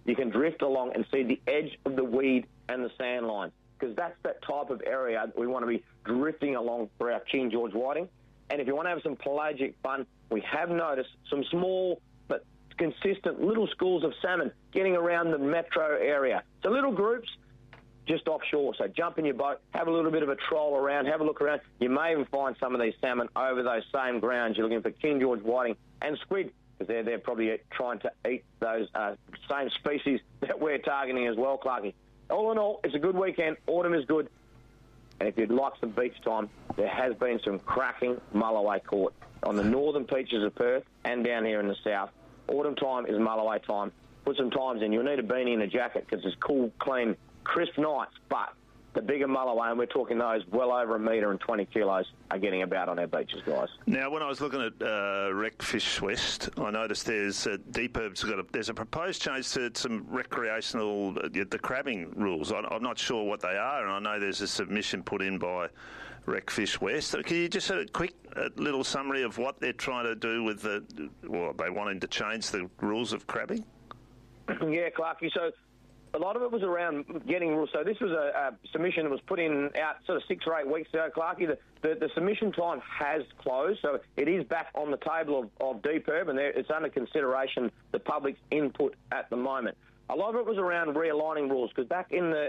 you can drift along and see the edge of the weed and the sand line, because that's that type of area that we want to be drifting along for our King George whiting. And if you want to have some pelagic fun, we have noticed some small but consistent little schools of salmon getting around the metro area. So little groups just offshore. So jump in your boat, have a little bit of a troll around, have a look around. You may even find some of these salmon over those same grounds. You're looking for King George whiting and squid, because they're probably trying to eat those same species that we're targeting as well, Clarkie. All in all, it's a good weekend. Autumn is good. And if you'd like some beach time, there has been some cracking mulloway caught on the northern beaches of Perth and down here in the south. Autumn time is mulloway time. Put some times in. You'll need a beanie and a jacket because it's cool, clean, crisp nights. But the bigger mulloway, and we're talking those well over 1 metre and 20 kilos, are getting about on our beaches, guys. Now, when I was looking at Recfish West, I noticed there's Deep Herb's there's a proposed change to some recreational the crabbing rules. I'm not sure what they are, and I know there's a submission put in by Recfish West. Can you just a quick little summary of what they're trying to do with they wanting to change the rules of crabbing? Yeah, Clarkie. So a lot of it was around getting rules. So this was a submission that was put in out sort of 6 or 8 weeks ago, Clarkie. The submission time has closed, so it is back on the table of Deep Herb, and it's under consideration, the public's input at the moment. A lot of it was around realigning rules, because back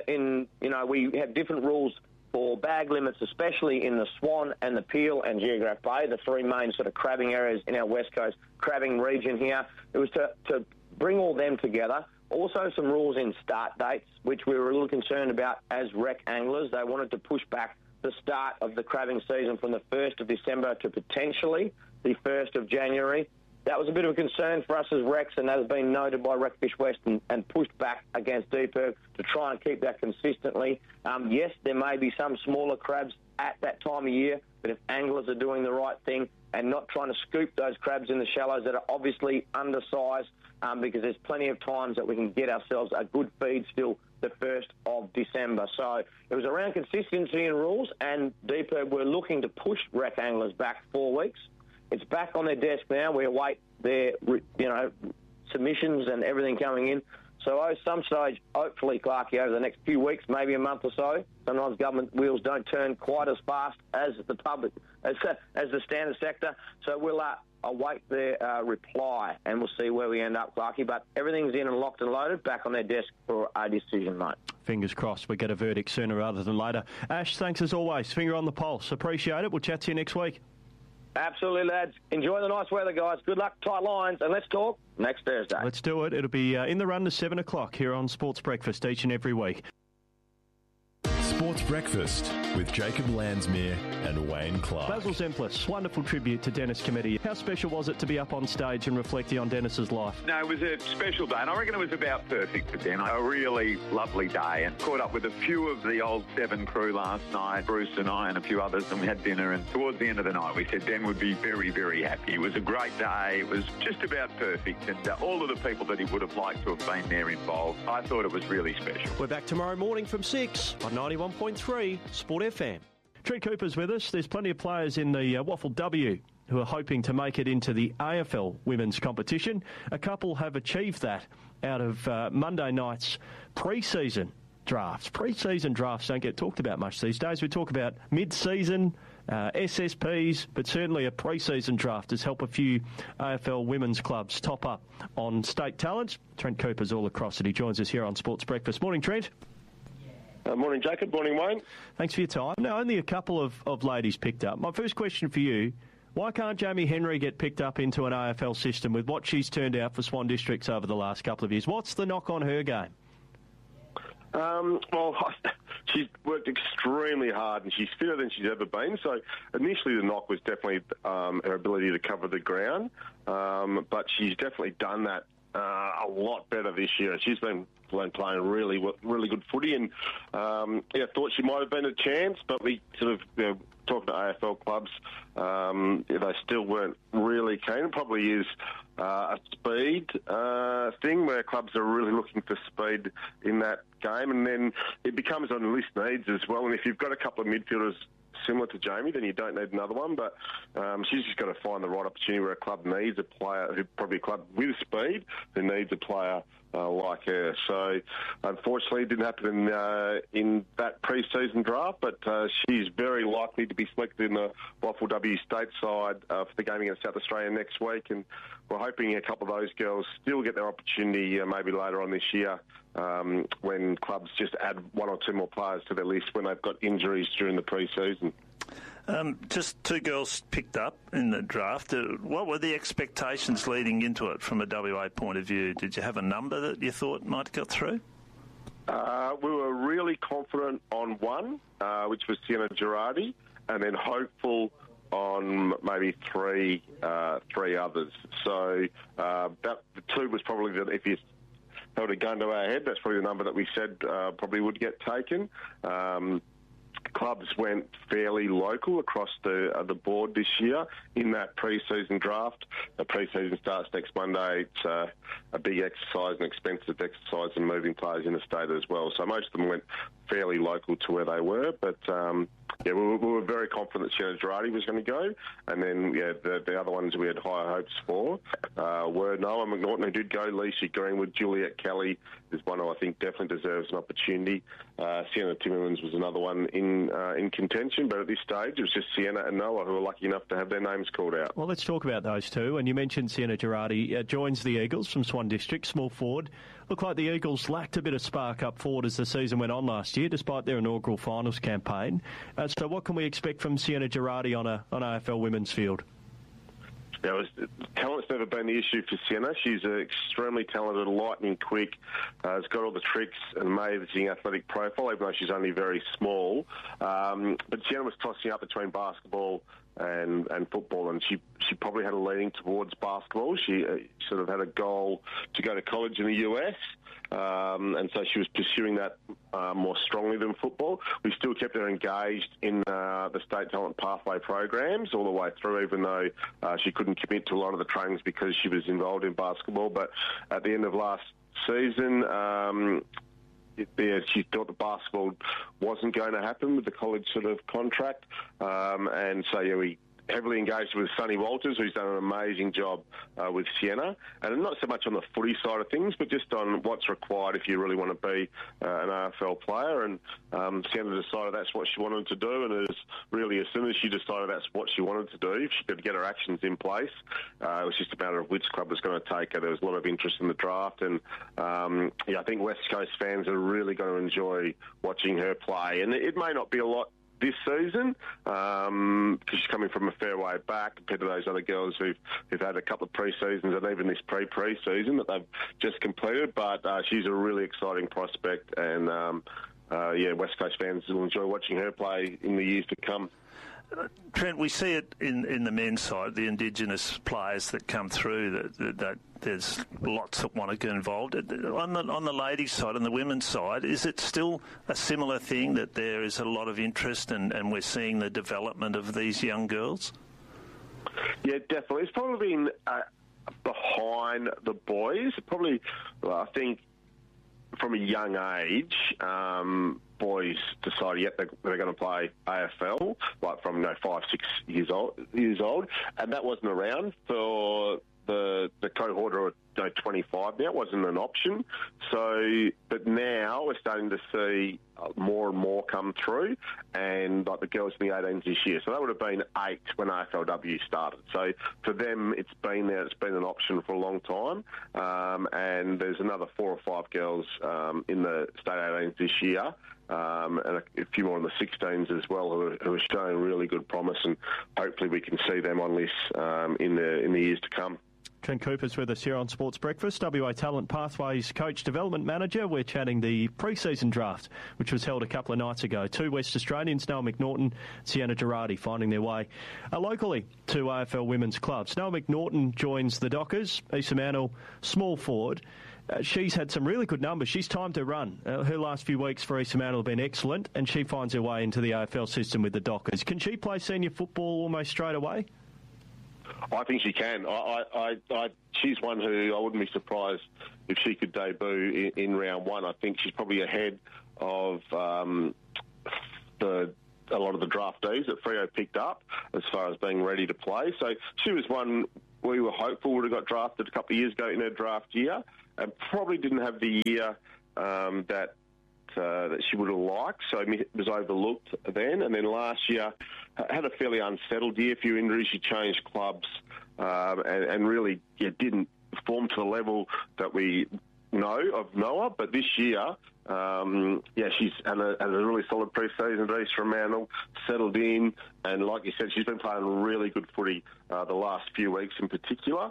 we had different rules for bag limits, especially in the Swan and the Peel and Geograph Bay, the 3 main sort of crabbing areas in our West Coast crabbing region here. It was to bring all them together. Also some rules in start dates, which we were a little concerned about as rec anglers. They wanted to push back the start of the crabbing season from the 1st of December to potentially the 1st of January. That was a bit of a concern for us as recs, and that has been noted by Recfish West and pushed back against Deep Herb to try and keep that consistently. Yes, there may be some smaller crabs at that time of year, but if anglers are doing the right thing and not trying to scoop those crabs in the shallows that are obviously undersized, because there's plenty of times that we can get ourselves a good feed still the 1st of December. So it was around consistency and rules, and Deep Herb were looking to push rec anglers back 4 weeks. It's back on their desk now. We await their, submissions and everything coming in. So some stage, hopefully, Clarkie, over the next few weeks, maybe a month or so, sometimes government wheels don't turn quite as fast as the public, as the standard sector. So we'll await their reply, and we'll see where we end up, Clarkie. But everything's in and locked and loaded, back on their desk for a decision, mate. Fingers crossed we get a verdict sooner rather than later. Ash, thanks as always. Finger on the pulse. Appreciate it. We'll chat to you next week. Absolutely, lads. Enjoy the nice weather, guys. Good luck, tight lines, and let's talk next Thursday. Let's do it. It'll be in the run to 7 o'clock here on Sports Breakfast each and every week. Sports Breakfast with Jacob Landsmere and Wayne Clark. Basil Zemplis, wonderful tribute to Dennis Committee. How special was it to be up on stage and reflecting on Dennis's life? No, it was a special day, and I reckon it was about perfect for Den. A really lovely day, and caught up with a few of the old Seven crew last night, Bruce and I and a few others, and we had dinner, and towards the end of the night we said Den would be very, very happy. It was a great day. It was just about perfect, and all of the people that he would have liked to have been there involved, I thought it was really special. We're back tomorrow morning from 6 on 91.3 Sport FM. Trent Cooper's with us. There's plenty of players in the Waffle W who are hoping to make it into the AFL women's competition. A couple have achieved that out of Monday night's pre-season drafts. Pre-season drafts don't get talked about much these days. We talk about mid-season, SSPs, but certainly a pre-season draft has helped a few AFL women's clubs top up on state talents. Trent Cooper's all across it. He joins us here on Sports Breakfast. Morning, Trent. Morning, Jacob. Morning, Wayne. Thanks for your time. Now, only a couple of ladies picked up. My first question for you, why can't Jamie Henry get picked up into an AFL system with what she's turned out for Swan Districts over the last couple of years? What's the knock on her game? Well, she's worked extremely hard and she's fitter than she's ever been. So initially the knock was definitely her ability to cover the ground, but she's definitely done that a lot better this year. She's been playing really good footy, and thought she might have been a chance, but we sort of talking to AFL clubs, they still weren't really keen. It probably is a speed thing where clubs are really looking for speed in that game, and then it becomes on list needs as well. And if you've got a couple of midfielders similar to Jamie, then you don't need another one, but she's just got to find the right opportunity where a club needs a player, probably a club with speed, who needs a player like her. So, unfortunately, it didn't happen in that pre-season draft, but she's very likely to be selected in the Waffle W state side for the game against South Australia next week, and we're hoping a couple of those girls still get their opportunity maybe later on this year when clubs just add one or two more players to their list when they've got injuries during the pre-season. Just two girls picked up in the draft. What were the expectations leading into it from a WA point of view? Did you have a number that you thought might get through? We were really confident on one, which was Sienna Girardi, and then hopeful on maybe three others. So the two was probably if you held a gun to our head, that's probably the number that we said probably would get taken. Clubs went fairly local across the board this year in that pre-season draft. The pre-season starts next Monday. It's a big exercise, an expensive exercise, and moving players in the state as well. So most of them went fairly local to where they were. But, we were very confident that Sienna Girardi was going to go. And then, the other ones we had higher hopes for were Noah McNaughton, who did go, Lisa Greenwood, Juliet Kelly is one who I think definitely deserves an opportunity. Sienna Timmermans was another one in contention, but at this stage it was just Sienna and Noah who were lucky enough to have their names called out. Well, let's talk about those two. And you mentioned Sienna Girardi joins the Eagles from Swan District, small forward. Looked like the Eagles lacked a bit of spark up forward as the season went on last year, despite their inaugural finals campaign. So what can we expect from Sienna Girardi on AFL women's field? Talent's never been the issue for Sienna. She's extremely talented, lightning quick, has got all the tricks and amazing athletic profile, even though she's only very small. But Sienna was tossing up between basketball and football, and she probably had a leaning towards basketball. She sort of had a goal to go to college in the US, and so she was pursuing that more strongly than football. We still kept her engaged in the State Talent Pathway programs all the way through, even though she couldn't commit to a lot of the trainings because she was involved in basketball. But at the end of last season, she thought the basketball wasn't going to happen with the college sort of contract. And so, we heavily engaged with Sonny Walters, who's done an amazing job with Sienna. And not so much on the footy side of things, but just on what's required if you really want to be an AFL player. And Sienna decided that's what she wanted to do. And it was really, as soon as she decided that's what she wanted to do, if she could get her actions in place, it was just a matter of which club was going to take her. There was a lot of interest in the draft. And, I think West Coast fans are really going to enjoy watching her play. And it may not be a lot this season, because she's coming from a fair way back compared to those other girls who've had a couple of pre-seasons and even this pre-season that they've just completed. But she's a really exciting prospect, and West Coast fans will enjoy watching her play in the years to come. Trent, we see it in the men's side, the Indigenous players that come through, that there's lots that want to get involved. On the ladies' side, on the women's side, is it still a similar thing that there is a lot of interest and we're seeing the development of these young girls? Yeah, definitely. It's probably been behind the boys. Probably, I think, from a young age, boys decided, they're going to play AFL, like from 5-6 years old, and that wasn't around for the cohort who are 25 now. It wasn't an option. So, but now we're starting to see more and more come through, and like the girls in the 18s this year. So that would have been 8 when AFLW started. So for them, it's been there. It's been an option for a long time, and there's another 4 or 5 girls in the state 18s this year. And a few more in the 16s as well who are showing really good promise, and hopefully we can see them on lists in the years to come. Trent Cooper's with us here on Sports Breakfast, WA Talent Pathways Coach Development Manager. We're chatting the pre-season draft, which was held a couple of nights ago. 2 West Australians, Noah McNaughton, Sienna Girardi, finding their way locally to AFL women's clubs. Noah McNaughton joins the Dockers, East Fremantle, small forward. She's had some really good numbers. She's timed her run. Her last few weeks for East Fremantle have been excellent, and she finds her way into the AFL system with the Dockers. Can she play senior football almost straight away? I think she can. She's one who I wouldn't be surprised if she could debut in round 1. I think she's probably ahead of a lot of the draftees that Freo picked up as far as being ready to play. So she was one we were hopeful would have got drafted a couple of years ago in her draft year, and probably didn't have the year that she would have liked, so it was overlooked then. And then last year had a fairly unsettled year, a few injuries, she changed clubs, and really didn't perform to the level that we know of Noah. But this year, she's had a really solid pre-season. East Fremantle settled in, and like you said, she's been playing really good footy the last few weeks in particular.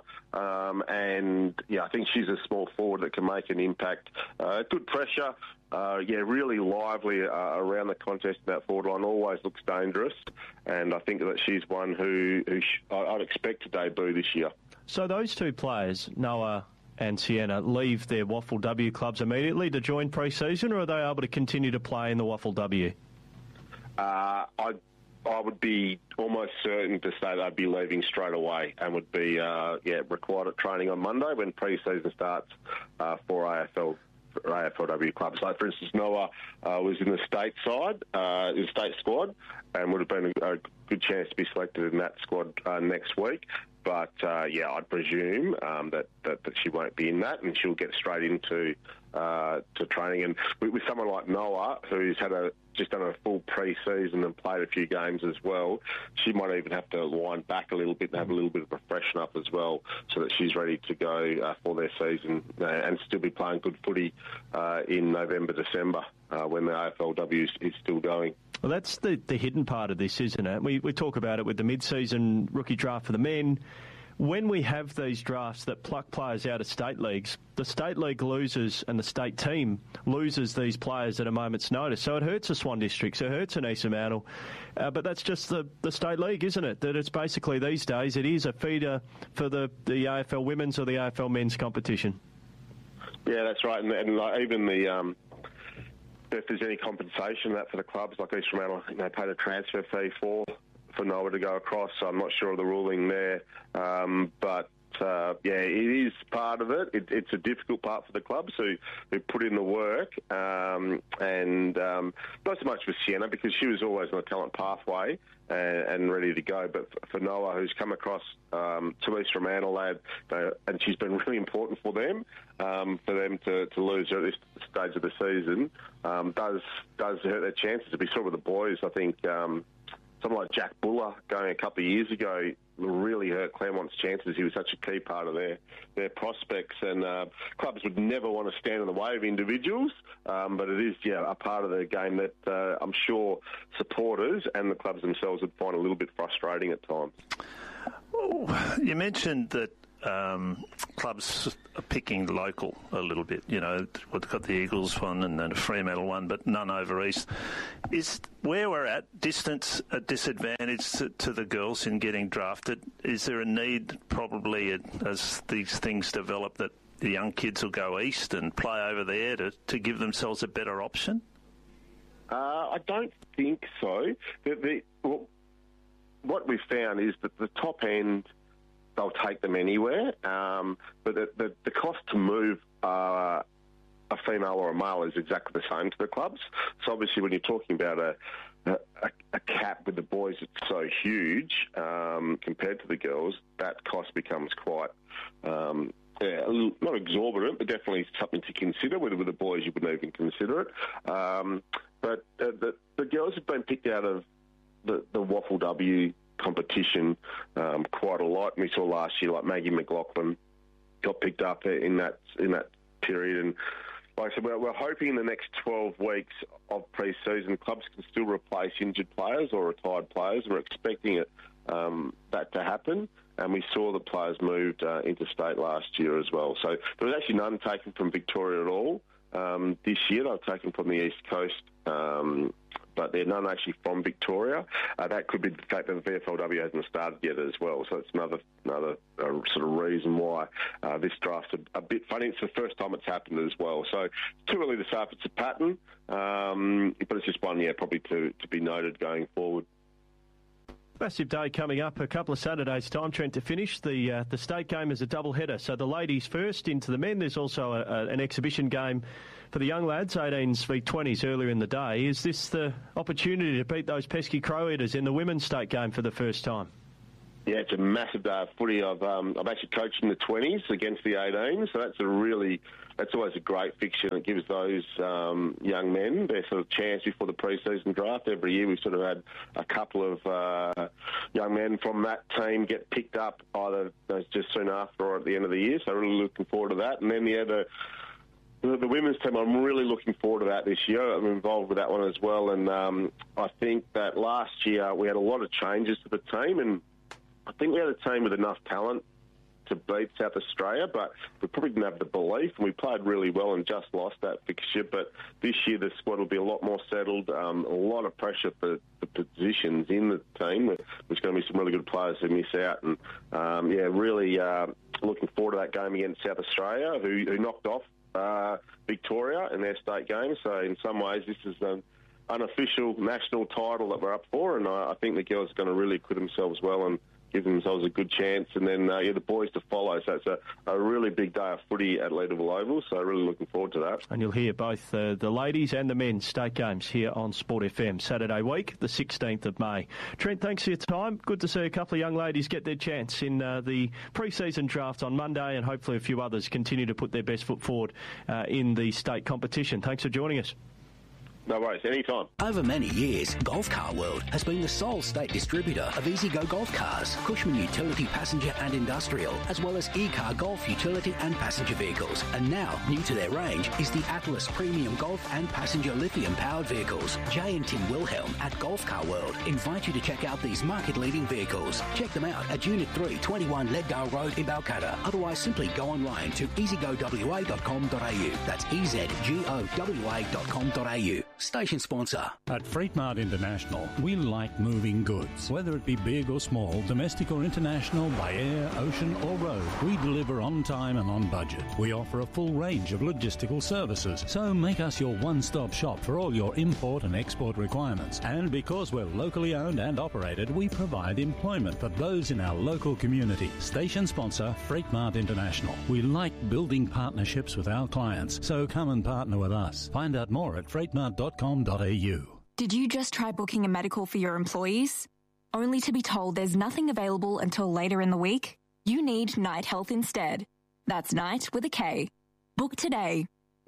I think she's a small forward that can make an impact. Good pressure. Really lively around the contest. That forward line always looks dangerous, and I think that she's one who I'd expect to debut this year. So those two players, Noah and Sienna, leave their Waffle W clubs immediately to join pre-season, or are they able to continue to play in the Waffle W? I would be almost certain to say they'd be leaving straight away and would be required at training on Monday when pre-season starts for AFLW clubs. So, for instance, Noah was in the state side, the state squad, and would have been a good chance to be selected in that squad next week. But, I'd presume that she won't be in that, and she'll get straight into to training. And with someone like Noah, who's just done a full pre-season and played a few games as well, she might even have to wind back a little bit and have a little bit of a freshen up as well, so that she's ready to go for their season and still be playing good footy in November, December, when the AFLW is still going. Well, that's the hidden part of this, isn't it? We talk about it with the mid-season rookie draft for the men. When we have these drafts that pluck players out of state leagues, the state league loses and the state team loses these players at a moment's notice. So it hurts the Swan Districts, it hurts an East Fremantle. But that's just the state league, isn't it? That it's basically these days, it is a feeder for the AFL women's or the AFL men's competition. Yeah, that's right. And like, even if there's any compensation that for the clubs, like East Fremantle, they paid a transfer fee for Noah to go across, so I'm not sure of the ruling there. It is part of it. It's a difficult part for the clubs who put in the work, and not so much for Sienna, because she was always on a talent pathway and ready to go. But for Noah, who's come across to East Fremantle, and she's been really important for them to lose her at this stage of the season, does hurt their chances. We saw with the boys, I think. Someone like Jack Buller going a couple of years ago really hurt Claremont's chances. He was such a key part of their prospects, and clubs would never want to stand in the way of individuals, but it is a part of the game that I'm sure supporters and the clubs themselves would find a little bit frustrating at times. Oh, you mentioned that clubs are picking local a little bit. You know, we've got the Eagles one and then a Fremantle one, but none over East. Is where we're at distance a disadvantage to the girls in getting drafted? Is there a need, probably, as these things develop, that the young kids will go east and play over there to give themselves a better option? I don't think so. What we've found is that the top end, they'll take them anywhere, but the cost to move a female or a male is exactly the same to the clubs. So obviously when you're talking about a cap with the boys, it's so huge compared to the girls, that cost becomes quite, not exorbitant, but definitely something to consider. With the boys, you wouldn't even consider it. But the girls have been picked out of the Waffle W competition quite a lot. And we saw last year, like Maggie McLaughlin got picked up in that period. And like I said, we're hoping in the next 12 weeks of pre-season, clubs can still replace injured players or retired players. We're expecting that to happen. And we saw the players moved interstate last year as well. So there was actually none taken from Victoria at all this year. They were taken from the East Coast, but they're none actually from Victoria. That could be the fact that the VFLW hasn't started yet as well. So it's another sort of reason why this draft's a bit funny. It's the first time it's happened as well. So it's too early to say if it's a pattern, but it's just one, probably to be noted going forward. Massive day coming up, a couple of Saturdays' time, Trent, to finish. The state game is a double-header. So the ladies first into the men. There's also an exhibition game for the young lads, 18s v 20s earlier in the day. Is this the opportunity to beat those pesky Crow Eaters in the women's state game for the first time? Yeah, it's a massive day of footy. I've actually coached in the 20s against the 18s, so that's always a great fixture. It gives those young men their sort of chance before the pre-season draft. Every year we've sort of had a couple of young men from that team get picked up either just soon after or at the end of the year, so really looking forward to that. And then, the women's team, I'm really looking forward to that this year. I'm involved with that one as well, and I think that last year we had a lot of changes to the team, and I think we had a team with enough talent to beat South Australia, but we probably didn't have the belief, and we played really well and just lost that fixture. But this year the squad will be a lot more settled, a lot of pressure for the positions in the team. There's going to be some really good players who miss out, and really looking forward to that game against South Australia, who knocked off Victoria in their state game. So in some ways this is an unofficial national title that we're up for, and I think the girls are going to really acquit themselves well and give themselves a good chance, and then the boys to follow. So it's a really big day of footy at Leederville Oval, so really looking forward to that. And you'll hear both the ladies and the men's state games here on Sport FM Saturday week, the 16th of May. Trent, thanks for your time. Good to see a couple of young ladies get their chance in the pre-season draft on Monday, and hopefully a few others continue to put their best foot forward in the state competition. Thanks for joining us. No worries, anytime. Over many years, Golf Car World has been the sole state distributor of EasyGo golf cars, Cushman Utility Passenger and Industrial, as well as E-Car Golf Utility and Passenger Vehicles. And now, new to their range is the Atlas Premium Golf and Passenger Lithium-powered vehicles. Jay and Tim Wilhelm at Golf Car World invite you to check out these market-leading vehicles. Check them out at Unit 3, 21 Leddale Road in Balcatta. Otherwise, simply go online to easygowa.com.au. That's easygowa.com.au. Station sponsor. At Freight Mart International, we like moving goods. Whether it be big or small, domestic or international, by air, ocean or road, we deliver on time and on budget. We offer a full range of logistical services, so make us your one-stop shop for all your import and export requirements. And because we're locally owned and operated, we provide employment for those in our local community. Station sponsor, Freight Mart International. We like building partnerships with our clients, so come and partner with us. Find out more at freightmart.com.au. Did you just try booking a medical for your employees? Only to be told there's nothing available until later in the week? You need Night Health instead. That's Night with a K. Book today.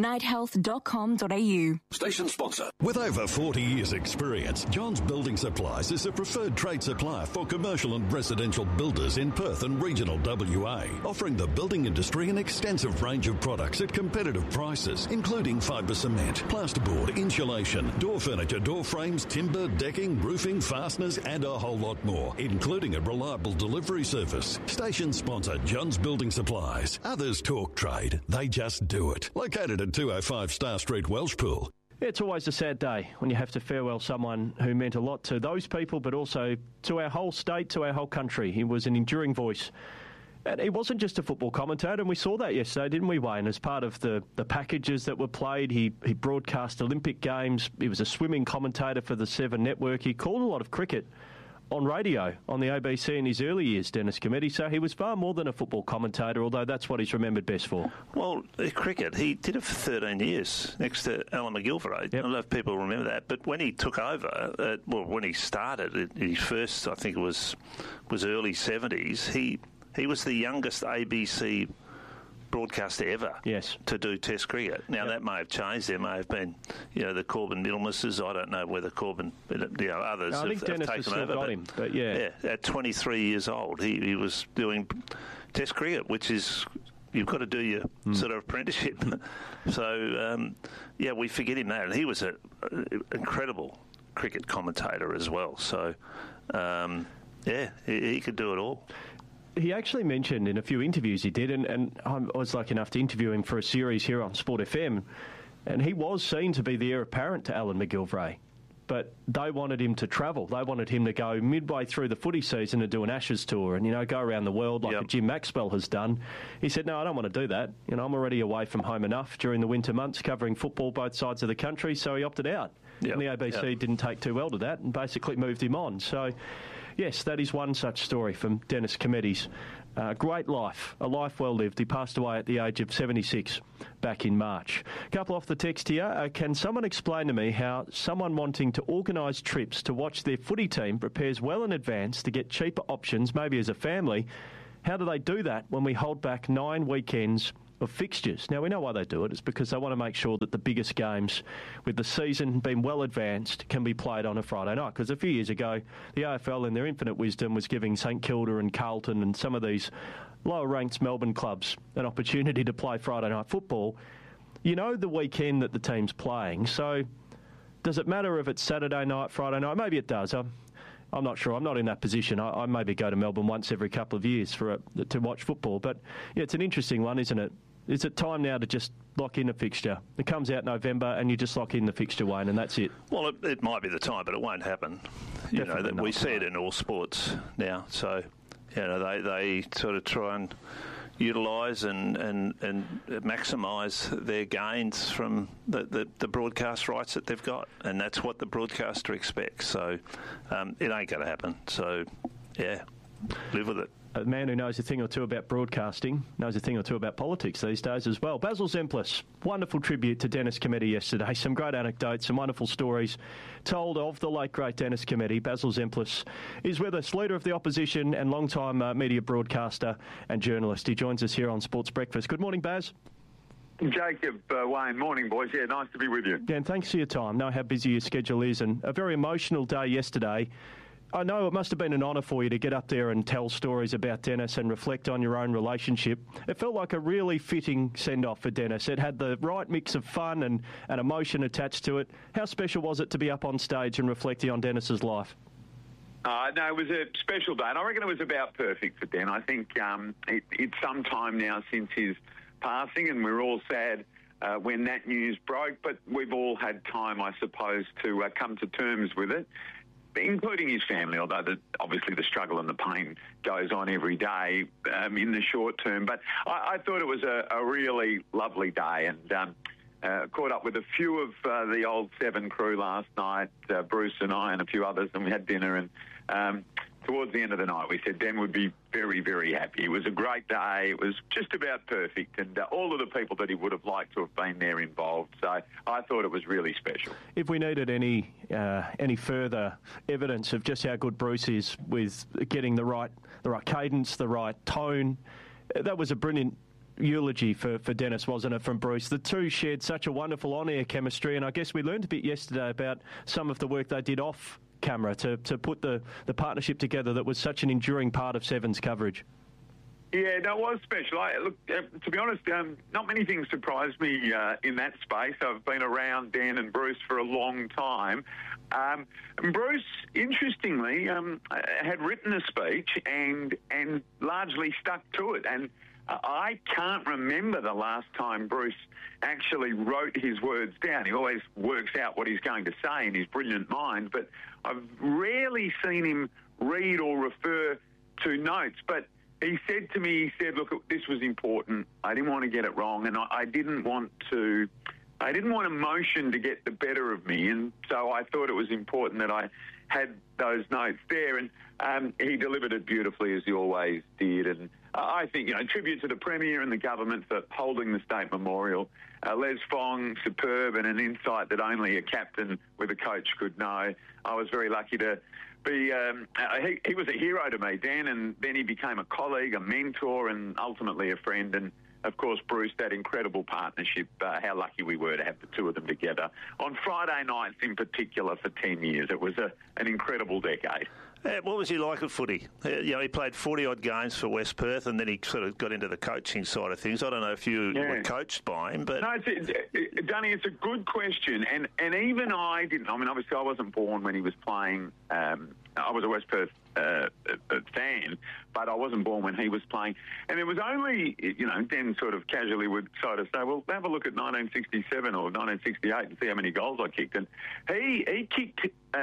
nighthealth.com.au. Station sponsor. With over 40 years' experience, Johns Building Supplies is a preferred trade supplier for commercial and residential builders in Perth and regional WA, offering the building industry an extensive range of products at competitive prices, including fibre cement, plasterboard, insulation, door furniture, door frames, timber, decking, roofing, fasteners, and a whole lot more, including a reliable delivery service. Station sponsor, Johns Building Supplies. Others talk trade, they just do it. Located at 205 Star Street, Welshpool. It's always a sad day when you have to farewell someone who meant a lot to those people, but also to our whole state, to our whole country. He was an enduring voice. And he wasn't just a football commentator, and we saw that yesterday, didn't we, Wayne? As part of the packages that were played, he broadcast Olympic Games. He was a swimming commentator for the Seven Network. He called a lot of cricket on radio, on the ABC in his early years, Dennis Cometti. So he was far more than a football commentator, although that's what he's remembered best for. Well, cricket, he did it for 13 years next to Alan McGilvray. Yep. I don't know if people remember that, but when he took over, when he started, his first, I think it was early 70s, he was the youngest ABC broadcaster ever to do Test cricket. Now, that may have changed. There may have been, the Corbin Middlemises. I don't know whether Corbin, others have taken over. Got him, but at 23 years old, he was doing Test cricket, which is, you've got to do your sort of apprenticeship. So, we forget him that. And he was an incredible cricket commentator as well. So, he could do it all. He actually mentioned in a few interviews he did, and I was lucky enough to interview him for a series here on Sport FM, and he was seen to be the heir apparent to Alan McGilvray, but they wanted him to travel. They wanted him to go midway through the footy season and do an Ashes tour and, go around the world like Jim Maxwell has done. He said, no, I don't want to do that. I'm already away from home enough during the winter months covering football both sides of the country, so he opted out. Yep. And the ABC didn't take too well to that and basically moved him on. So, yes, that is one such story from Dennis Cometti's Great life, a life well lived. He passed away at the age of 76 back in March. A couple off the text here. Can someone explain to me how someone wanting to organise trips to watch their footy team prepares well in advance to get cheaper options, maybe as a family? How do they do that when we hold back 9 weekends of fixtures? Now, we know why they do it. It's because they want to make sure that the biggest games, with the season being well advanced, can be played on a Friday night. Because a few years ago, the AFL, in their infinite wisdom, was giving St Kilda and Carlton and some of these lower-ranked Melbourne clubs an opportunity to play Friday night football. You know the weekend that the team's playing, so does it matter if it's Saturday night, Friday night? Maybe it does. I'm not sure. I'm not in that position. I maybe go to Melbourne once every couple of years to watch football. But yeah, it's an interesting one, isn't it? Is it time now to just lock in a fixture? It comes out November and you just lock in the fixture, Wayne, and that's it. Well, it might be the time, but it won't happen. We see it in all sports now. So, they sort of try and utilise and maximise their gains from the broadcast rights that they've got, and that's what the broadcaster expects. So it ain't going to happen. So, yeah, live with it. A man who knows a thing or two about broadcasting knows a thing or two about politics these days as well. Basil Zempilas, wonderful tribute to Dennis Cometti yesterday. Some great anecdotes, some wonderful stories told of the late, great Dennis Cometti. Basil Zempilas is with us, leader of the opposition and long-time media broadcaster and journalist. He joins us here on Sports Breakfast. Good morning, Baz. Jacob, Wayne, morning, boys. Yeah, nice to be with you. Yeah, and thanks for your time. Know how busy your schedule is, and a very emotional day yesterday. I know it must have been an honour for you to get up there and tell stories about Dennis and reflect on your own relationship. It felt like a really fitting send-off for Dennis. It had the right mix of fun and emotion attached to it. How special was it to be up on stage and reflecting on Dennis's life? No, it was a special day, and I reckon it was about perfect for Den. I think it's some time now since his passing, and we're all sad when that news broke, but we've all had time, I suppose, to come to terms with it, including his family, although obviously the struggle and the pain goes on every day in the short term. But I thought it was a really lovely day, and caught up with a few of the old Seven crew last night, Bruce and I and a few others, and we had dinner. And towards the end of the night, we said Den would be very, very happy. It was a great day. It was just about perfect, and all of the people that he would have liked to have been there involved. So I thought it was really special. If we needed any further evidence of just how good Bruce is with getting the right cadence, the right tone, that was a brilliant eulogy for Dennis, wasn't it, from Bruce? The two shared such a wonderful on-air chemistry, and I guess we learned a bit yesterday about some of the work they did off camera to put the partnership together that was such an enduring part of Seven's coverage. Yeah, that was special. Look, to be honest, not many things surprised me in that space. I've been around Dan and Bruce for a long time. Bruce, interestingly, had written a speech and largely stuck to it. And I can't remember the last time Bruce actually wrote his words down. He always works out what he's going to say in his brilliant mind, but I've rarely seen him read or refer to notes. But he said to me, look, this was important. I didn't want to get it wrong, and I didn't want emotion to get the better of me, and so I thought it was important that I had those notes there, and he delivered it beautifully, as he always did. And I think, tribute to the Premier and the government for holding the State Memorial. Les Fong, superb, and an insight that only a captain with a coach could know. I was very lucky to be... he was a hero to me, Dan, and then he became a colleague, a mentor, and ultimately a friend. And, of course, Bruce, that incredible partnership, how lucky we were to have the two of them together. On Friday nights in particular for 10 years, it was an incredible decade. What was he like at footy? He played 40-odd games for West Perth, and then he sort of got into the coaching side of things. I don't know if you were coached by him, but... No, Dunny, it's a good question, and even I didn't... I mean, obviously I wasn't born when he was playing. I was a West Perth fan, but I wasn't born when he was playing. And it was only, Dan sort of casually would sort of say, well, have a look at 1967 or 1968 and see how many goals I kicked. And he kicked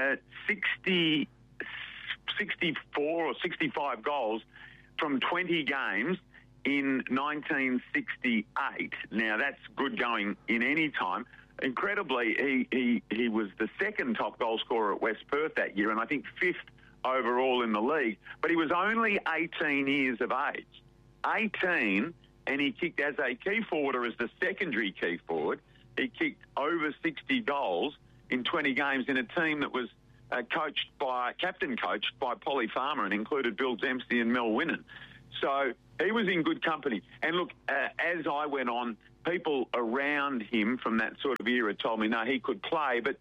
64 or 65 goals from 20 games in 1968. Now, that's good going in any time. Incredibly, he was the second top goal scorer at West Perth that year, and I think fifth overall in the league. But he was only 18 years of age. 18, and he kicked as a key forward or as the secondary key forward. He kicked over 60 goals in 20 games in a team that was captain coached by Polly Farmer and included Bill Dempsey and Mel Winnan. So he was in good company. And look, as I went on, people around him from that sort of era told me, no, he could play. But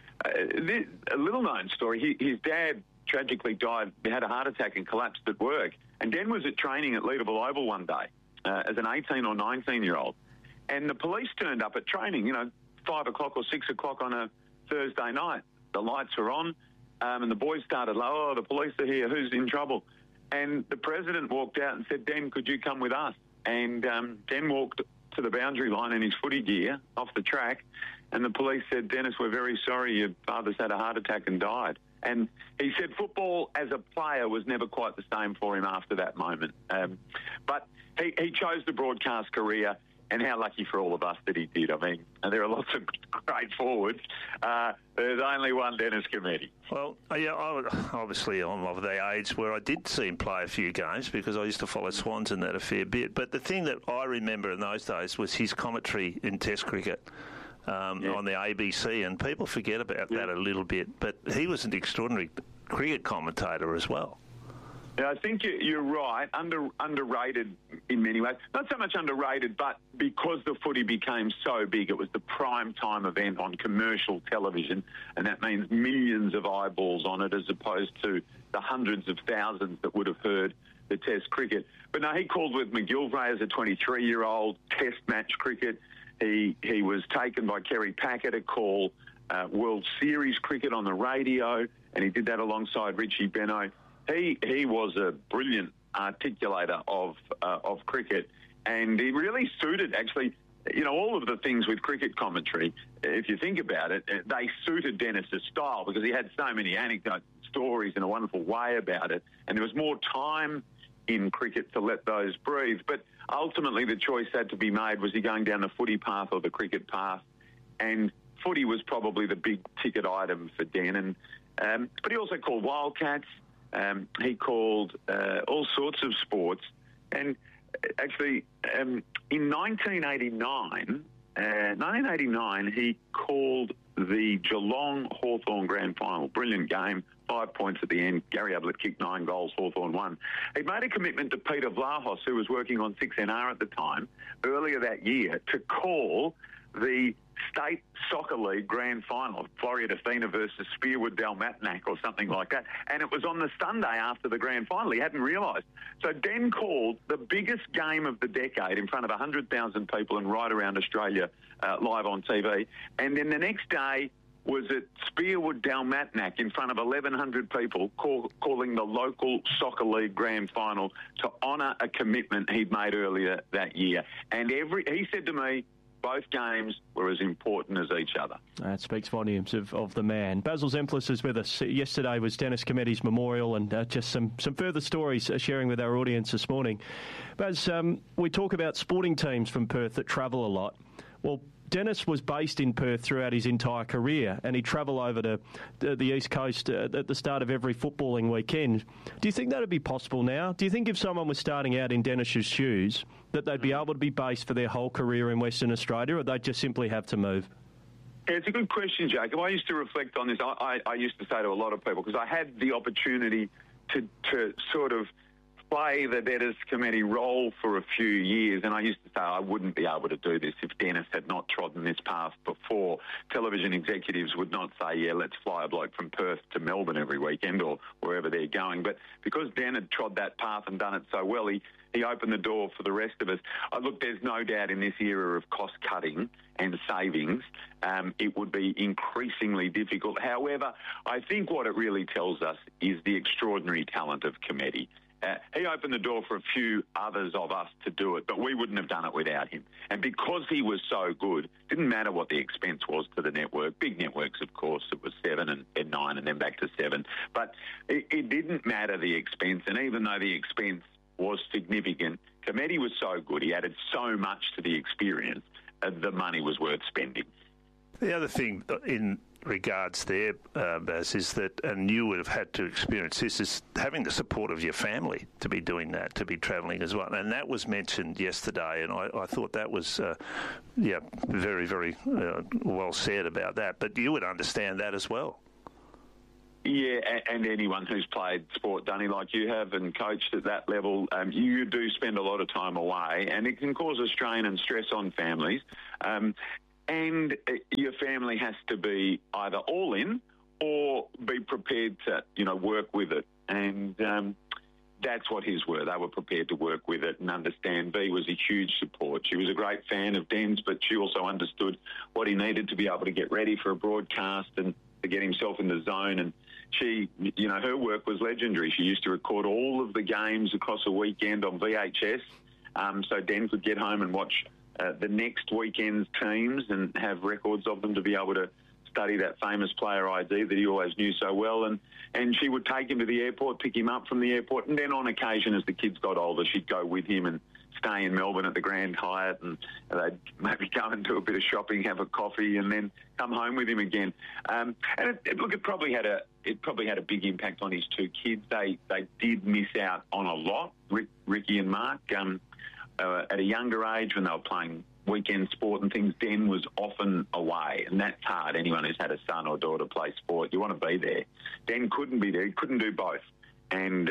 a little-known story, his dad tragically died. He had a heart attack and collapsed at work. And Dan was at training at Leederville Oval one day as an 18 or 19-year-old. And the police turned up at training, 5 o'clock or 6 o'clock on a Thursday night. The lights were on, and the boys started, the police are here, who's in trouble? And the president walked out and said, Den, could you come with us? And Den walked to the boundary line in his footy gear off the track, and the police said, Dennis, we're very sorry, your father's had a heart attack and died. And he said football as a player was never quite the same for him after that moment. But he chose the broadcast career, and how lucky for all of us that he did. I mean, there are lots of great forwards. There's only one Dennis Cometti. Well, yeah, obviously I'm of the age where I did see him play a few games because I used to follow Swans and that a fair bit. But the thing that I remember in those days was his commentary in Test cricket on the ABC, and people forget about that a little bit. But he was an extraordinary cricket commentator as well. Yeah, I think you're right. Underrated in many ways. Not so much underrated, but because the footy became so big, it was the prime time event on commercial television, and that means millions of eyeballs on it as opposed to the hundreds of thousands that would have heard the Test cricket. But no, he called with McGilvray as a 23-year-old Test match cricket. He was taken by Kerry Packer to call World Series cricket on the radio, and he did that alongside Richie Benaud. He was a brilliant articulator of cricket, and he really suited, actually, all of the things with cricket commentary, if you think about it, they suited Dennis's style because he had so many anecdote stories in a wonderful way about it, and there was more time in cricket to let those breathe. But ultimately the choice had to be made, was he going down the footy path or the cricket path? And footy was probably the big ticket item for Den. But he also called Wildcats. He called all sorts of sports. And actually, in 1989, he called the Geelong Hawthorn Grand Final. Brilliant game, 5 points at the end. Gary Ablett kicked 9 goals, Hawthorn won. He made a commitment to Peter Vlahos, who was working on 6NR at the time, earlier that year, to call the State Soccer League Grand Final, Florida Athena versus Spearwood Dalmatnak or something like that. And it was on the Sunday after the Grand Final. He hadn't realised. So Den called the biggest game of the decade in front of 100,000 people and right around Australia live on TV. And then the next day was at Spearwood Dalmatnak in front of 1,100 people calling the local Soccer League Grand Final to honour a commitment he'd made earlier that year. And he said to me, both games were as important as each other. That speaks volumes of the man. Basil Zemplis is with us. Yesterday was Dennis Cometti's memorial, and just some further stories sharing with our audience this morning. Baz, we talk about sporting teams from Perth that travel a lot. Well, Dennis was based in Perth throughout his entire career, and he'd travel over to the East Coast at the start of every footballing weekend. Do you think that would be possible now? Do you think if someone was starting out in Dennis's shoes, that they'd be able to be based for their whole career in Western Australia, or they'd just simply have to move? Yeah, it's a good question, Jacob. I used to reflect on this. I used to say to a lot of people, because I had the opportunity to sort of play the Dennis Cometti role for a few years, and I used to say I wouldn't be able to do this if Dennis had not trodden this path before. Television executives would not say, yeah, let's fly a bloke from Perth to Melbourne every weekend or wherever they're going. But because Dan had trod that path and done it so well, he opened the door for the rest of us. Look, there's no doubt in this era of cost-cutting and savings, it would be increasingly difficult. However, I think what it really tells us is the extraordinary talent of Cometti. He opened the door for a few others of us to do it, but we wouldn't have done it without him. And because he was so good, it didn't matter what the expense was to the network. Big networks, of course, it was 7 and 9 and then back to 7. But it didn't matter the expense, and even though the expense was significant, Cometti was so good, he added so much to the experience, the money was worth spending. The other thing regards there, Baz, is that, and you would have had to experience this, is having the support of your family to be doing that, to be travelling as well. And that was mentioned yesterday, and I thought that was, very, very well said about that. But you would understand that as well. Yeah, and anyone who's played sport, Dunny, like you have, and coached at that level, you do spend a lot of time away, and it can cause a strain and stress on families. And your family has to be either all in or be prepared to, work with it. And that's what his were. They were prepared to work with it and understand. B was a huge support. She was a great fan of Den's, but she also understood what he needed to be able to get ready for a broadcast and to get himself in the zone. And she, her work was legendary. She used to record all of the games across a weekend on VHS, so Den could get home and watch the next weekend's teams and have records of them to be able to study that famous player ID that he always knew so well. And she would take him to the airport, pick him up from the airport, and then on occasion, as the kids got older, she'd go with him and stay in Melbourne at the Grand Hyatt, and they'd maybe go and do a bit of shopping, have a coffee, and then come home with him again. And it probably had a big impact on his two kids. They did miss out on a lot, Ricky and Mark. At a younger age, when they were playing weekend sport and things, Den was often away, and that's hard. Anyone who's had a son or daughter play sport, you want to be there. Den couldn't be there. He couldn't do both. And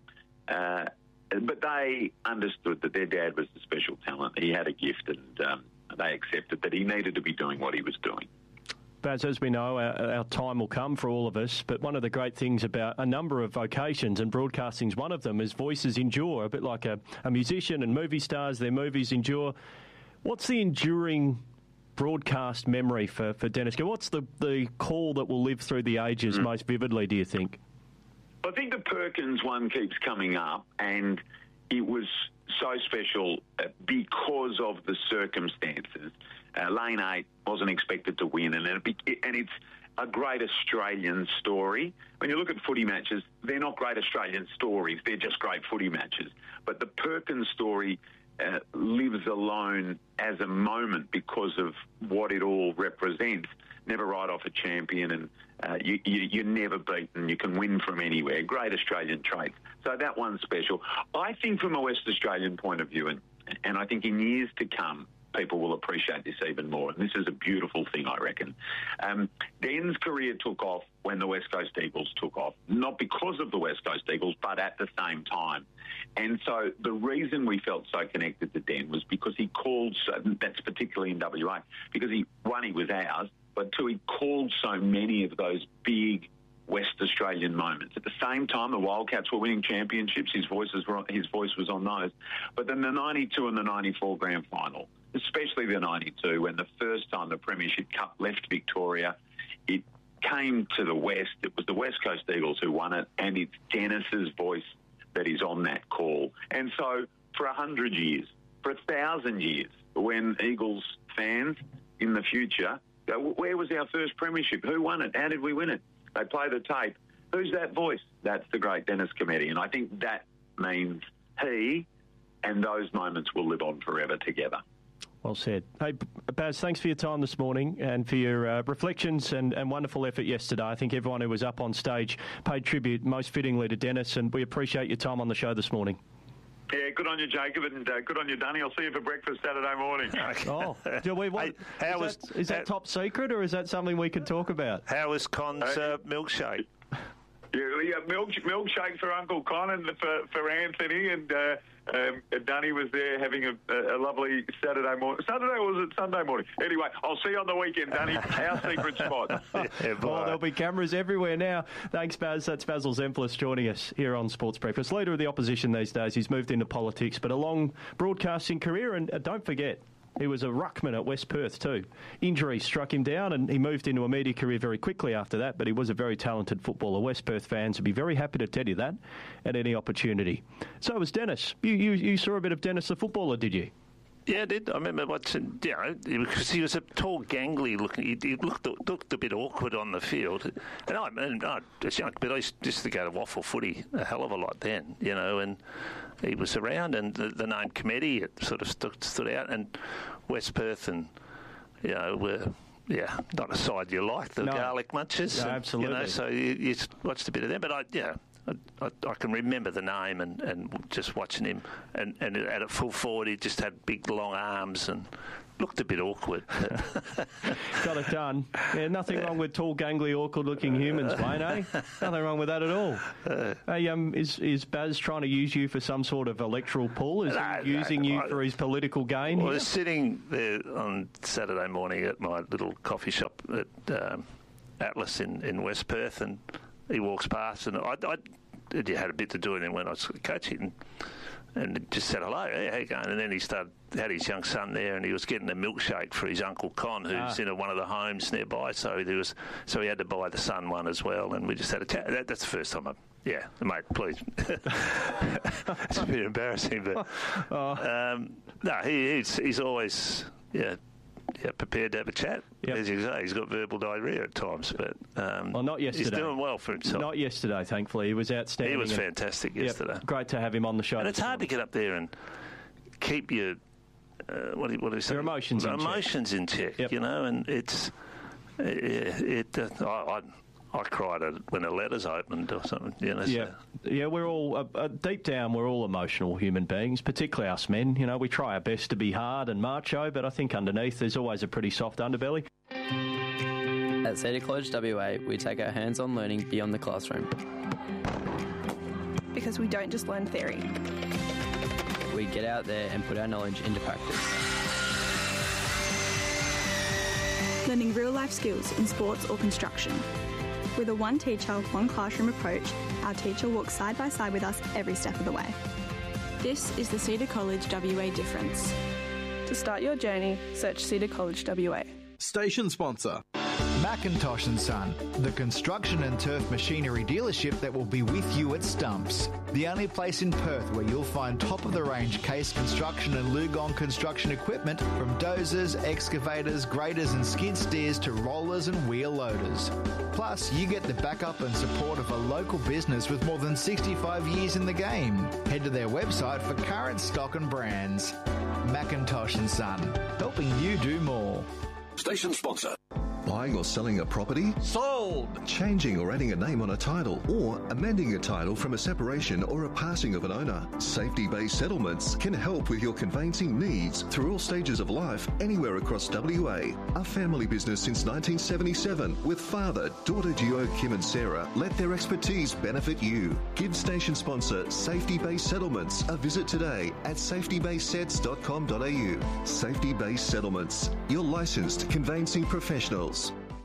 but they understood that their dad was a special talent. He had a gift, and they accepted that he needed to be doing what he was doing. Baz, as we know, our time will come for all of us, but one of the great things about a number of vocations, and broadcasting's one of them, is voices endure, a bit like a musician and movie stars, their movies endure. What's the enduring broadcast memory for Dennis? What's the call that will live through the ages most vividly, do you think? I think the Perkins one keeps coming up, and it was so special because of the circumstances. Lane 8 wasn't expected to win, and it's a great Australian story. When you look at footy matches, they're not great Australian stories, they're just great footy matches. But the Perkins story lives alone as a moment because of what it all represents. Never write off a champion, and you're never beaten. You can win from anywhere. Great Australian traits. So that one's special. I think from a West Australian point of view, and I think in years to come, people will appreciate this even more. And this is a beautiful thing, I reckon. Den's career took off when the West Coast Eagles took off, not because of the West Coast Eagles, but at the same time. And so the reason we felt so connected to Den was because he called, that's particularly in WA, because he was ours, but two, he called so many of those big West Australian moments. At the same time, the Wildcats were winning championships. His voice was on those. But then the 92 and the 94 grand final, especially the 92, when the first time the Premiership Cup left Victoria, it came to the West. It was the West Coast Eagles who won it, and it's Dennis's voice that is on that call. And so for 100 years, for 1,000 years, when Eagles fans in the future go, where was our first Premiership? Who won it? How did we win it? They play the tape. Who's that voice? That's the great Dennis Cometti. And I think that means he and those moments will live on forever together. Well said. Hey, Baz, thanks for your time this morning and for your reflections and wonderful effort yesterday. I think everyone who was up on stage paid tribute most fittingly to Dennis, and we appreciate your time on the show this morning. Yeah, good on you, Jacob, and good on you, Dunny. I'll see you for breakfast Saturday morning. Oh, do we want? Is that top secret, or is that something we can talk about? How was Con's milkshake? Yeah, milkshake for Uncle Con and for Anthony, and Dunny was there having a lovely Saturday morning. Saturday, or was it Sunday morning? Anyway, I'll see you on the weekend, Dunny. Our secret spot. There'll be cameras everywhere now. Thanks, Baz. That's Basil Zemplis joining us here on Sports Breakfast. Leader of the opposition these days. He's moved into politics, but a long broadcasting career. And don't forget, he was a ruckman at West Perth too. Injury struck him down and he moved into a media career very quickly after that, but he was a very talented footballer. West Perth fans would be very happy to tell you that at any opportunity. So was Dennis. You saw a bit of Dennis the footballer, did you? Yeah, I did. I remember watching, because he was a tall, gangly looking. He looked a bit awkward on the field. And I was young, but I used to go to Waffle Footy a hell of a lot then, and he was around, and the name Cometti, it sort of stood out, and West Perth, and were not a side you like, the garlic munchers. No, absolutely. So you watched a bit of them, but I can remember the name and just watching him. And at full forward, he just had big, long arms and looked a bit awkward. Got it done. Yeah, nothing wrong with tall, gangly, awkward-looking humans, Wayne, eh? Nothing wrong with that at all. Is Baz trying to use you for some sort of electoral pull? Is he using you for his political gain? I was sitting there on Saturday morning at my little coffee shop at Atlas in West Perth, and he walks past, and I had a bit to do with him when I was coaching, and just said hello, hey, how you going? And then he had his young son there, and he was getting a milkshake for his Uncle Con, who's in one of the homes nearby. So he had to buy the son one as well, and we just had a chat. That's the first time mate, please. It's a bit embarrassing, but he's always prepared to have a chat. Yep. As you say, he's got verbal diarrhea at times, but not yesterday. He's doing well for himself. Not yesterday, thankfully. He was outstanding. He was fantastic yesterday. Great to have him on the show. And it's hard to get up there and keep your what do you say? Your emotions in check. Yep. And it's I cried when the letters opened or something. Yeah, we're all deep down. We're all emotional human beings, particularly us men. We try our best to be hard and macho, but I think underneath there's always a pretty soft underbelly. At Cedar College WA, we take our hands-on learning beyond the classroom. Because we don't just learn theory. We get out there and put our knowledge into practice. Learning real-life skills in sports or construction. With a one teacher, one classroom approach, our teacher walks side by side with us every step of the way. This is the Cedar College WA difference. To start your journey, search Cedar College WA. Station sponsor. Macintosh & Son, the construction and turf machinery dealership that will be with you at Stumps. The only place in Perth where you'll find top-of-the-range Case Construction and Lugong construction equipment, from dozers, excavators, graders and skid steers to rollers and wheel loaders. Plus, you get the backup and support of a local business with more than 65 years in the game. Head to their website for current stock and brands. Macintosh & Son, helping you do more. Station sponsor. Buying or selling a property? Sold! Changing or adding a name on a title, or amending a title from a separation or a passing of an owner. Safety-based settlements can help with your conveyancing needs through all stages of life anywhere across WA. A family business since 1977 with father, daughter duo Kim and Sarah let their expertise benefit you. Give station sponsor Safety-based Settlements a visit today at safetybasedsets.com.au. Safety-based Settlements, your licensed conveyancing professionals.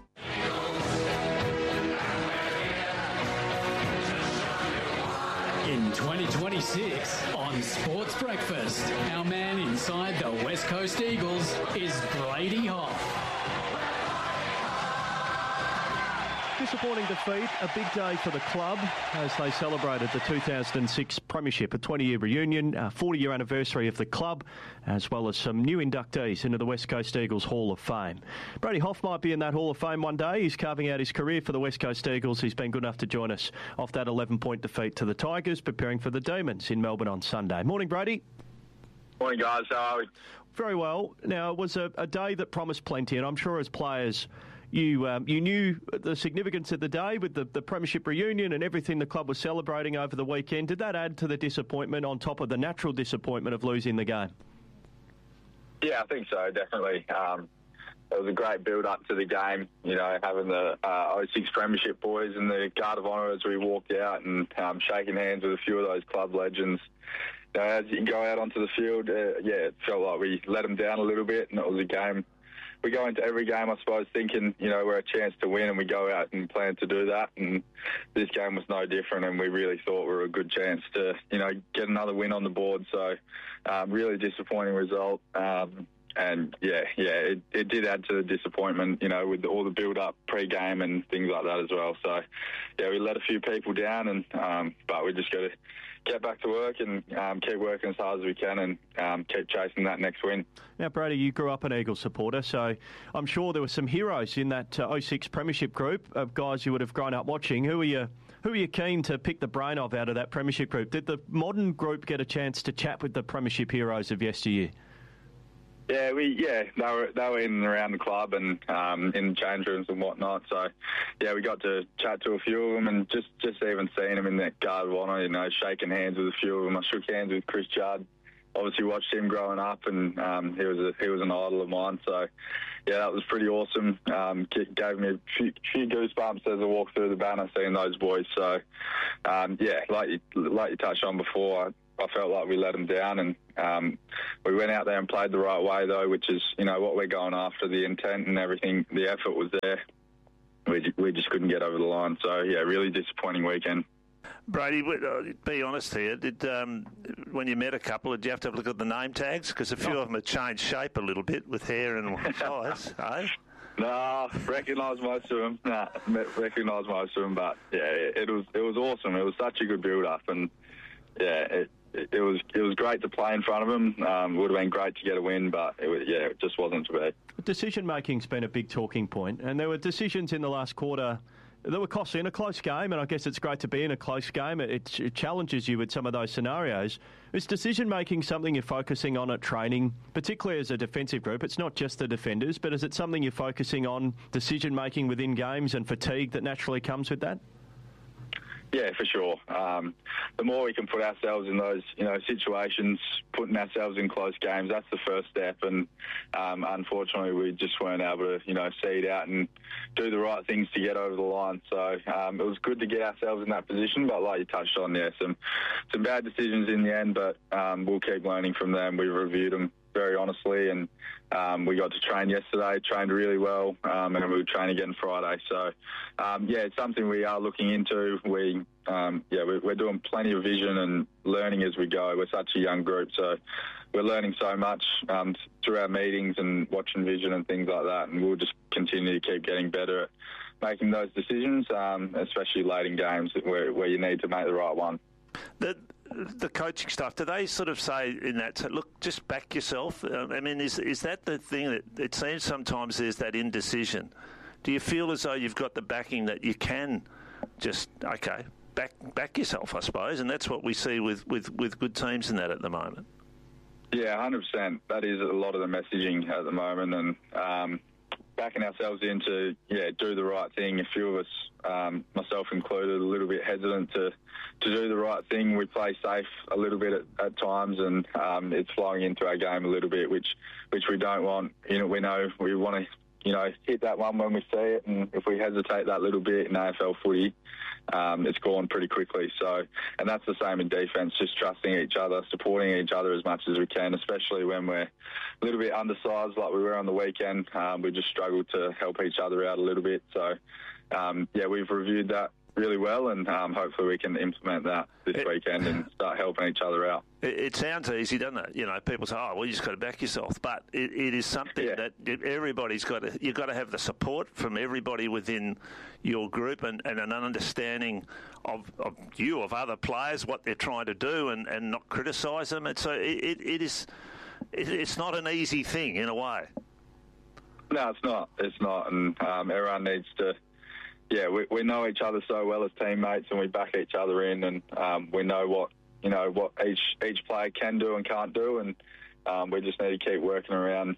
In 2026 on Sports Breakfast, our man inside the West Coast Eagles is Brady Hoff. Disappointing defeat, a big day for the club as they celebrated the 2006 Premiership, a 20-year reunion, a 40-year anniversary of the club, as well as some new inductees into the West Coast Eagles Hall of Fame. Brady Hoff might be in that Hall of Fame one day. He's carving out his career for the West Coast Eagles. He's been good enough to join us off that 11-point defeat to the Tigers, preparing for the Demons in Melbourne on Sunday. Morning, Brady. Morning, guys. How are we? Very well. Now, it was a day that promised plenty, and I'm sure as players you knew the significance of the day with the Premiership reunion and everything the club was celebrating over the weekend. Did that add to the disappointment on top of the natural disappointment of losing the game? Yeah, I think so, definitely. It was a great build-up to the game, having the 06 Premiership boys in the Guard of Honour as we walked out and shaking hands with a few of those club legends. As you go out onto the field, it felt like we let them down a little bit, and it was a game. We go into every game, I suppose, thinking, we're a chance to win, and we go out and plan to do that. And this game was no different, and we really thought we were a good chance to, get another win on the board. So, really disappointing result. It did add to the disappointment, with all the build-up pre-game and things like that as well. So, we let a few people down, but we just got to get back to work and keep working as hard as we can and keep chasing that next win. Now, Brady, you grew up an Eagles supporter, so I'm sure there were some heroes in that 06 Premiership group of guys you would have grown up watching. Who are you keen to pick the brain of out of that Premiership group? Did the modern group get a chance to chat with the Premiership heroes of yesteryear? Yeah, they were in and around the club and in change rooms and whatnot. So, yeah, we got to chat to a few of them, and just even seeing them in that guard of honour, shaking hands with a few of them. I shook hands with Chris Judd. Obviously, watched him growing up, and he was an idol of mine. So, yeah, that was pretty awesome. Gave me a few goosebumps as I walked through the banner, seeing those boys. So, yeah, like you touched on before, I felt like we let them down, and we went out there and played the right way, though, which is, what we're going after. The intent and everything, the effort was there. We just couldn't get over the line. So, yeah, really disappointing weekend. Brady, be honest here. When you met a couple, did you have to look at the name tags? Because a few of them had changed shape a little bit with hair and size, eh? No, recognise most of them. Recognise most of them. But yeah, it was awesome. It was such a good build-up, and yeah, it was great to play in front of them. Would have been great to get a win, but it just wasn't to be. Decision making's been a big talking point, and there were decisions in the last quarter that were costly in a close game, and I guess it's great to be in a close game. It challenges you with some of those scenarios. Is decision-making something you're focusing on at training, particularly as a defensive group? It's not just the defenders, but is it something you're focusing on, decision-making within games and fatigue that naturally comes with that? Yeah, for sure. The more we can put ourselves in those, situations, putting ourselves in close games, that's the first step. And unfortunately, we just weren't able to, seed out and do the right things to get over the line. So it was good to get ourselves in that position. But like you touched on there, some bad decisions in the end. But we'll keep learning from them. We've reviewed them very honestly, and we got to train yesterday, trained really well, and we'll train again Friday. So, it's something we are looking into. We're doing plenty of vision and learning as we go. We're such a young group, so we're learning so much through our meetings and watching vision and things like that, and we'll just continue to keep getting better at making those decisions, especially late in games where you need to make the right one. The coaching stuff, do they sort of say in that, look, just back yourself? Is that the thing that it seems sometimes there's that indecision? Do you feel as though you've got the backing that you can just, back yourself, I suppose, and that's what we see with good teams in that at the moment? Yeah, 100%. That is a lot of the messaging at the moment, and backing ourselves in to do the right thing. A few of us, myself included, a little bit hesitant to do the right thing. We play safe a little bit at times, and it's flowing into our game a little bit, which we don't want. We know we want to hit that one when we see it, and if we hesitate that little bit in AFL footy, it's gone pretty quickly. So, and that's the same in defence, just trusting each other, supporting each other as much as we can, especially when we're a little bit undersized like we were on the weekend. We just struggled to help each other out a little bit. So, we've reviewed that really well, and hopefully we can implement that this weekend and start helping each other out. It sounds easy, doesn't it? People say, you just got to back yourself. But it is something that everybody's got to... You've got to have the support from everybody within your group and an understanding of other players, what they're trying to do, and not criticise them. And so it's not an easy thing in a way. No, it's not. It's not. And everyone needs to... Yeah, we know each other so well as teammates, and we back each other in, and we know what each player can do and can't do, and we just need to keep working around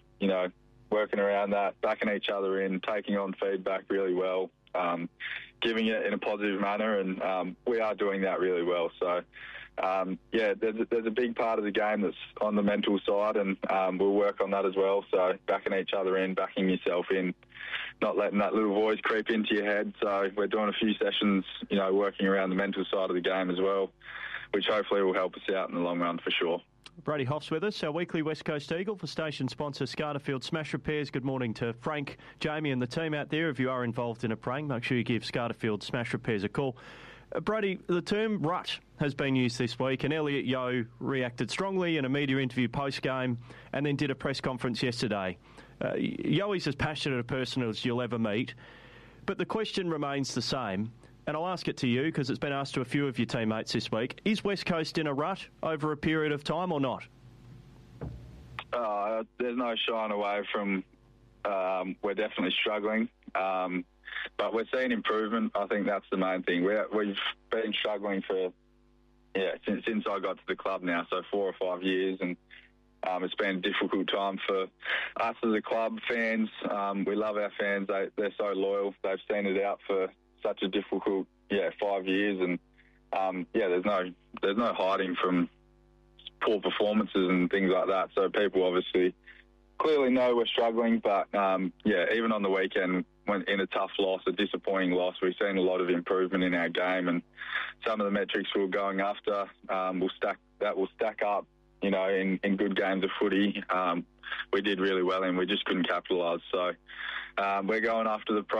that, backing each other in, taking on feedback really well, giving it in a positive manner, and we are doing that really well. So, there's a big part of the game that's on the mental side, and we'll work on that as well. So backing each other in, backing yourself in, not letting that little voice creep into your head. So we're doing a few sessions, working around the mental side of the game as well, which hopefully will help us out in the long run for sure. Brady Hoff's with us, our weekly West Coast Eagle for station sponsor Scarterfield Smash Repairs. Good morning to Frank, Jamie and the team out there. If you are involved in a prank, make sure you give Scarterfield Smash Repairs a call. Brady, the term rut has been used this week, and Elliot Yeo reacted strongly in a media interview post-game and then did a press conference yesterday. Yoe's as passionate a person as you'll ever meet, but the question remains the same, and I'll ask it to you because it's been asked to a few of your teammates this week. Is West Coast in a rut over a period of time or not? There's no shying away from we're definitely struggling. But we're seeing improvement. I think that's the main thing. We've been struggling for, since I got to the club now, so 4 or 5 years, and It's been a difficult time for us as a club, fans. We love our fans. They're so loyal. They've seen it out for such a difficult, 5 years. And, there's no hiding from poor performances and things like that. So people obviously clearly know we're struggling. But, even on the weekend, when in a tough loss, a disappointing loss, we've seen a lot of improvement in our game. And some of the metrics we're going after will stack up. In good games of footy, we did really well and we just couldn't capitalise. So we're going after the